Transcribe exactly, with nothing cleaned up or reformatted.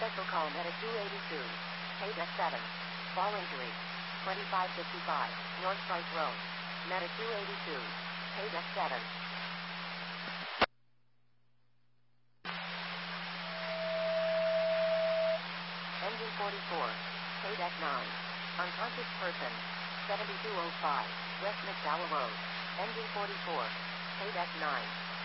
Special call Medic two eighty-two. K D E C seven. Fall injury. twenty-five fifty-five. North Price Road. Medic two eighty-two. K D E C seven. Engine forty-four. K D E C nine. Unconscious person. seventy-two oh five. West McDowell Road. Engine forty-four. K D E C nine.